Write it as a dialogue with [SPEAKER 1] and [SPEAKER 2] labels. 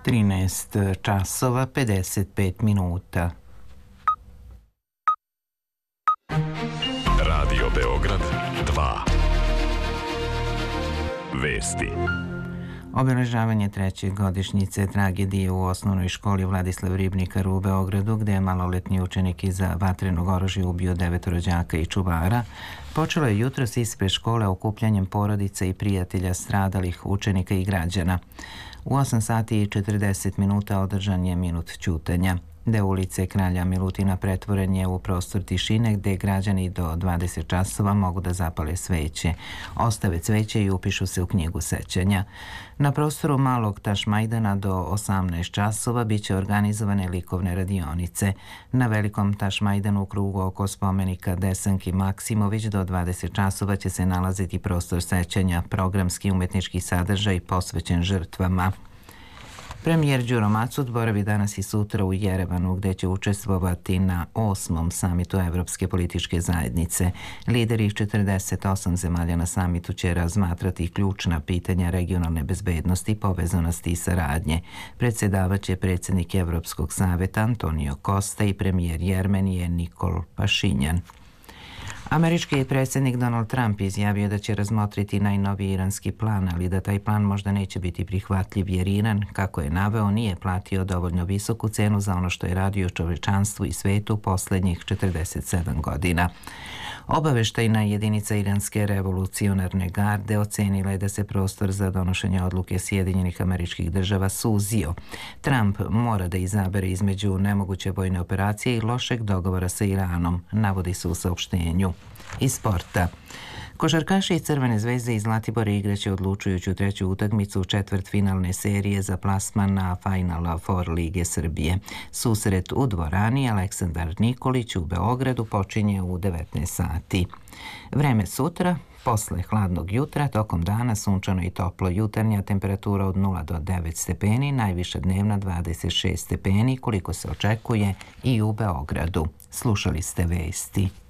[SPEAKER 1] 13 časova 55 minuta.
[SPEAKER 2] Radio Beograd 2. Vesti.
[SPEAKER 1] Obeležavanje treće godišnjice tragedije u osnovnoj školi Vladislav Ribnikar u Beogradu, gde je maloletni učenik iza vatrenog oružja ubio 9 rođaka i čuvara, počelo je jutros ispred škole okupljanjem porodica i prijatelja stradalih učenika i građana. U 8 sati i 40 minuta održan je minut ćutanja. Deo ulice Kralja Milutina pretvoren je u prostor tišine gde građani do 20 časova mogu da zapale sveće, ostave cveće i upišu se u knjigu sećanja. Na prostoru Malog Tašmajdana do 18 časova biće organizovane likovne radionice. Na Velikom Tašmajdanu u krugu oko spomenika Desanki Maksimović do 20 časova će se nalaziti prostor sećanja, programski umetnički sadržaj posvećen žrtvama. Premijer Đuro Macud boravi danas i sutra u Jerevanu, gde će učestvovati na 8. samitu Evropske političke zajednice. Lideri 48 zemalja na samitu će razmatrati ključna pitanja regionalne bezbednosti, povezanosti i saradnje. Predsjedavaće predsjednik Evropskog saveta Antonio Costa i premijer Jermenije Nikol Pašinjan. Američki predsjednik Donald Trump izjavio da će razmotriti najnoviji iranski plan, ali da taj plan možda neće biti prihvatljiv jer Iran, kako je naveo, nije platio dovoljno visoku cenu za ono što je radio čovečanstvu i svetu posljednjih 47 godina. Obaveštajna jedinica Iranske revolucionarne garde ocenila je da se prostor za donošenje odluke Sjedinjenih Američkih Država suzio. Trump mora da izabere između nemoguće vojne operacije i lošeg dogovora sa Iranom, navodi se u saopštenju. Iz sporta. Košarkaši Crvene zvezde iz Zlatibora igraće odlučujuću treću utakmicu u četvrtfinalne serije za plasman na Final Four Lige Srbije. Susret u dvorani Aleksandar Nikolić u Beogradu počinje u 19 sati. Vreme sutra, posle hladnog jutra, tokom dana sunčano i toplo, jutarnja temperatura od 0 do 9 stepeni, najviša dnevna 26 stepeni, koliko se očekuje i u Beogradu. Slušali ste vesti.